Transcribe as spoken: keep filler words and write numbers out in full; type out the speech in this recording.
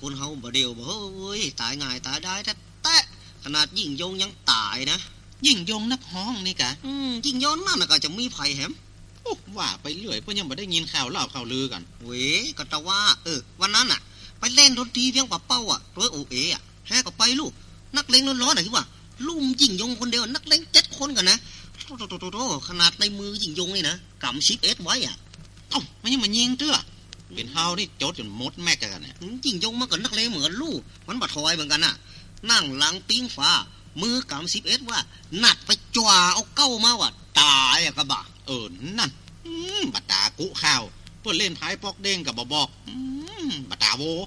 คนเฮาบ่เดียวบ่เฮ้ยตายง่ายตายได้แท้ๆขนาดยิ่งยงยังตายนะยิ่งยงนักฮ้องนี่กะอืมยิ่งยงนั่นน่ะก็จะมีไผแหมโอ้ว่าไปเรื่อยเพิ่นยังบ่ได้ยินข่าวเล่าข่าวลือกันเว้ก็ตะว่าเออวันนั้นน่ะไปเล่นดนตรีเพียงป่าเป้าอ่ะโดยโอเออ่ะแฮก็ไปลูกนักเลงร้อนๆน่ะคิดว่าลุ่มยิ่งยงคนเดียวนักเลงเจ็ดคนกันนะโตๆๆขนาดในมือยิ่งยงนี่นะกำสิบเอ็ดไว้อ่ะเอ้ามันยังมายิงเตื้อเป็นเฮานี่โจดจนหมดแม็กกันเนี่ยยิ่งยงมันก็นักเลงเหมือนลูกมันบ่ถอยเหมือนกันน่ะนั่งหลังปิ้งฟ้ามือกำสิบเอ็ดว่านัดไปจ่าเอาเก้ามาว่าตายอ่ะกะบะเออนั่นอืมบัดตากุข่าวเพิ่นเล่นไพ่ปอกเด้งก็บ่บอกอืมบัดตาโว